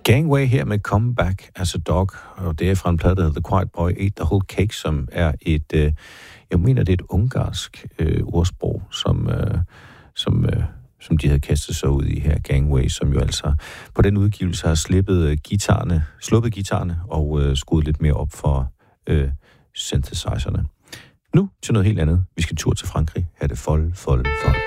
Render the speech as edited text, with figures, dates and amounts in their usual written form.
Gangway her med Come Back as a Dog, og det er fra en plade, der hedder The Quiet Boy Ate the Whole Cake, som er et, jeg mener, det er et ungarsk ordsprog, som de havde kastet sig ud i her, Gangway, som jo altså på den udgivelse har sluppet guitarerne og skruet lidt mere op for synthesizerne. Nu til noget helt andet. Vi skal tur til Frankrig. Her er det fold.